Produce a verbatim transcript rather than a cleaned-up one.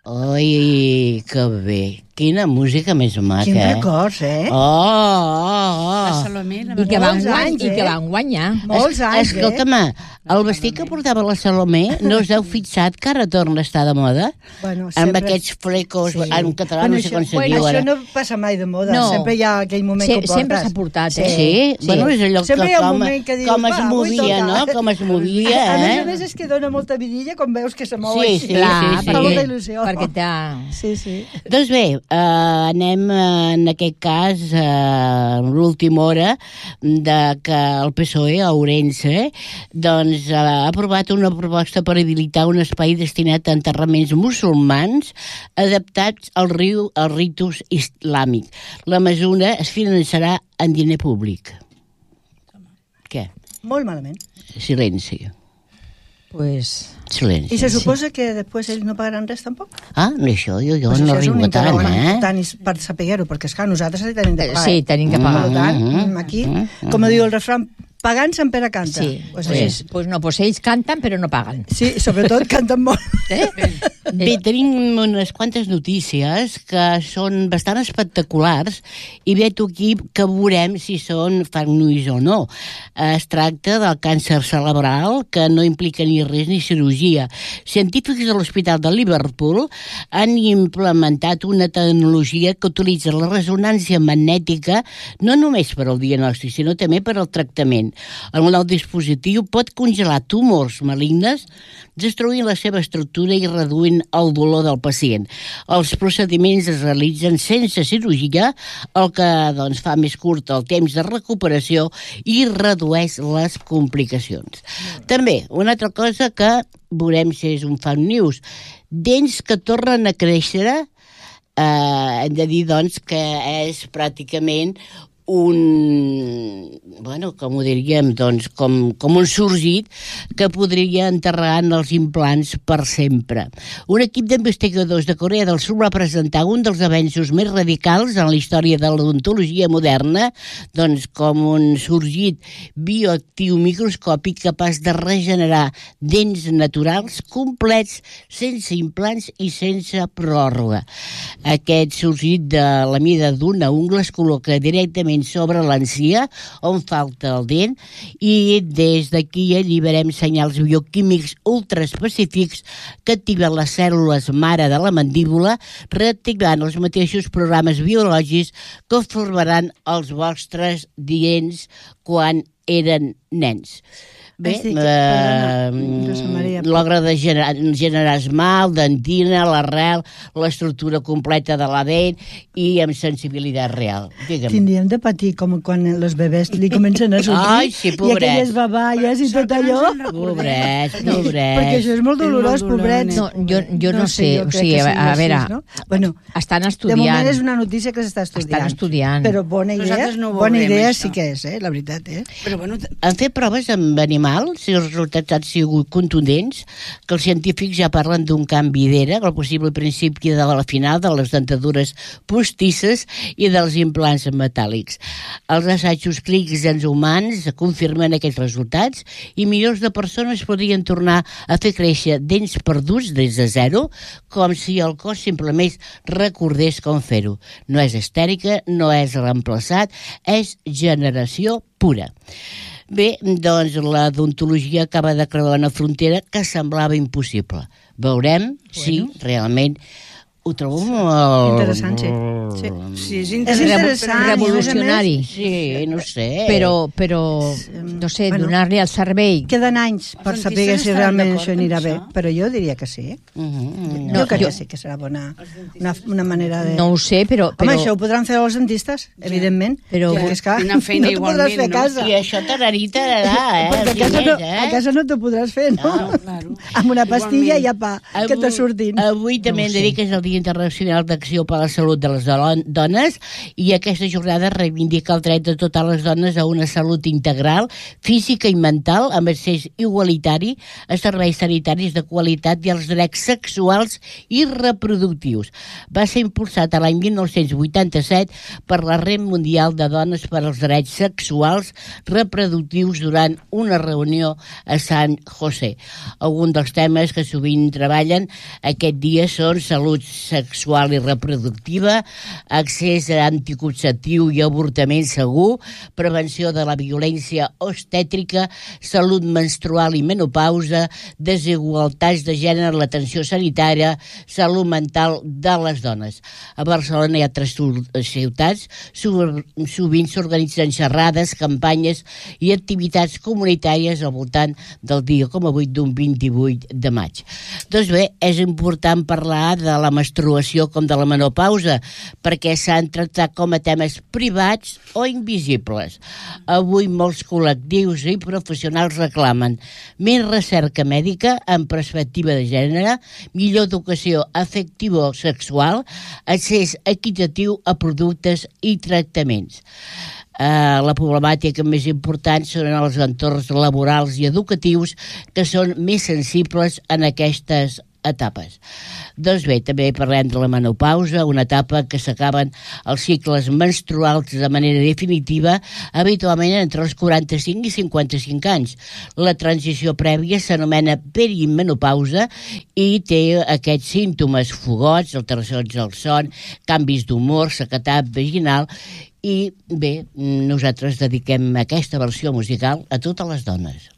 Ai, que bé. Quina música més maca, Quins eh? records, eh? Oh, oh, oh. La Salomé, la I que van, Molts guany, anys, i que eh? van guanyar. Molts anys, eh? Escolta'm, el vestit que portava la Salomé, no us heu fixat que ara torna a estar de moda? Bueno, Amb sempre- aquests flecos, Sí. en català Bueno, no sé això- com se bueno, diu això ara. no passa mai de moda, No. sempre hi ha aquell moment Se- que ho portes. sempre s'ha portat, eh? Sí? Sí. Bueno, és allò Sempre que hi ha un com, moment que dius, com es "Va, avui movia, toca". no? Com es movia, A més eh? a més és que dona molta vidilla quan veus que se mou Sí, així. sí, Clar, sí, Fa molta sí. il·lusió. Perquè t'ha... Sí, sí. Doncs bé, eh, anem eh, en aquest cas a eh, l'última hora de que el P S O E a Ourense doncs, eh, ha aprovat una proposta per habilitar un espai destinat a enterraments musulmans adaptats al, riu, al ritus islàmic. La mesura es finançarà en diner públic. Què? Molt malament. Silenci. Pues... Silenci. I se suposa que després ells no pagaran res tampoc? Ah, això jo, jo Pues no això és un arribo tant, interrogant eh? tant és per saber-ho, perquè esclar, nosaltres sí tenim de pagar. Sí, tenim que pagar. Per tant, Mm-hmm. aquí, com diu el refrán, pagant Sant Pere canta. Sí, Pues pues, així. és, pues no, pues ells canten però no paguen. Sí, sobretot canten molt. Eh? Bé, tenim unes quantes notícies que són bastant espectaculars i vet aquí que veurem si són fake news o no. Es tracta del càncer cerebral, que no implica ni res ni cirurgia. Científics de l'Hospital de Liverpool han implementat una tecnologia que utilitza la ressonància magnètica no només per al diagnòstic, sinó també per al tractament. El nou dispositiu pot congelar tumors malignes, destruint la seva estructura i reduint el dolor del pacient. Els procediments es realitzen sense cirurgia, el que doncs, fa més curt el temps de recuperació i redueix les complicacions. També, una altra cosa que veurem si és un fake news, dents que tornen a créixer, eh, hem de dir doncs, que és pràcticament un, bueno, com ho diríem, doncs, com, com un sorgit que podria enterrar en els implants per sempre. Un equip d'investigadors de Corea del Sud va presentar un dels avenços més radicals en la història de l'odontologia moderna, doncs com un sorgit bioactiu microscòpic capaç de regenerar dents naturals complets, sense implants i sense pròrroga. Aquest sorgit de la mida d'una ungla es col·loca directament sobre l'encía, on falta el dent, i des d'aquí alliberem senyals bioquímics ultraespecífics que activen les cèl·lules mare de la mandíbula, reactivant els mateixos programes biològics que formaran els vostres dents quan eren nens. Bé, Estic- eh, perdona, Rosa Maria. logra de generar, generar esmalt, dentina, l'arrel, l'estructura completa de la dent i amb sensibilitat real. Digue'm. Tindríem de patir com quan els bebès li comencen a sortir Ai, sí, i pobret. aquelles baballes i tot allò. Pobrets, Perquè pobrets. això és molt dolorós, És molt dolor, pobrets. No, jo, jo no, sé, jo o crec sigui, que a, sigui a així, veure, no? Bueno, estan de estudiant. moment és una notícia que s'està estudiant. Estan estudiant. Però bona idea, Nosaltres no ho bona veurem, idea això. sí que és, eh, la veritat, eh? Però bueno, t- Han fet proves amb animals i els resultats han sigut contundents, que els científics ja parlen d'un canvi d'era, el possible principi de la final de les dentadures postisses i dels implants metàl·lics. Els assajos clínics en humans confirmen aquests resultats i milions de persones podrien tornar a fer créixer dents perduts des de zero, com si el cos simplement recordés com fer-ho. No és estèrica, no és reemplaçat, és generació pura. Bé, doncs la odontologia acaba de creuar una frontera que semblava impossible. Veurem si realment ho trobo molt... Interessant, sí. Sí. sí, és És interessant. interessant. Revolucionari. Sí, no sé. Però, però no sé, Bueno. donar-li al cervell. Queden anys per Els saber dentistes si estan realment d'acord això anirà amb bé, això? però jo diria que sí. Mhm. jo No, crec jo- que sí que serà bona, una, una manera de... No ho sé, però... Home, però això ho podran fer els dentistes, evidentment. Però- perquè és que Una feina no t'ho podràs igualment, fer a no? casa. I això tararí, tararà, eh? Perquè a els casa, no, diners, eh? a casa no t'ho podràs fer, no? Ah, claro. Amb una pastilla Igualment. i apa, que te surtin. Avui també No ho hem de sé. dir que és el dia Dia Internacional d'Acció per a la Salut de les Dones, i aquesta jornada reivindica el dret de totes les dones a una salut integral, física i mental, amb accés igualitari a serveis sanitaris de qualitat i als drets sexuals i reproductius. Va ser impulsat a l'any mil nou-cents vuitanta-set per la Red Mundial de Dones per als Drets Sexuals Reproductius durant una reunió a San José. Alguns dels temes que sovint treballen aquest dia són salut sexual i reproductiva, accés a anticonceptiu i avortament segur, prevenció de la violència obstètrica, salut menstrual i menopausa, desigualtats de gènere en l'atenció sanitària, salut mental de les dones. A Barcelona i altres ciutats sovint s'organitzen xerrades, campanyes i activitats comunitàries al voltant del dia com avui d'un vint-i-vuit de maig. Doncs bé, és important parlar de la menstruació com de la menopausa, perquè s'han tractat com a temes privats o invisibles. Avui molts col·lectius i professionals reclamen més recerca mèdica en perspectiva de gènere, millor educació afectivo-sexual, accés equitatiu a productes i tractaments. Uh, la problemàtica més important són els entorns laborals i educatius que són més sensibles en aquestes etapes. Doncs bé, també parlem de la menopausa, una etapa que s'acaben els cicles menstruals de manera definitiva, habitualment entre els quaranta-cinc i cinquanta-cinc anys. La transició prèvia s'anomena perimenopausa i té aquests símptomes: fogots, alteracions del son, canvis d'humor, sequedat vaginal. I bé, nosaltres dediquem aquesta versió musical a totes les dones.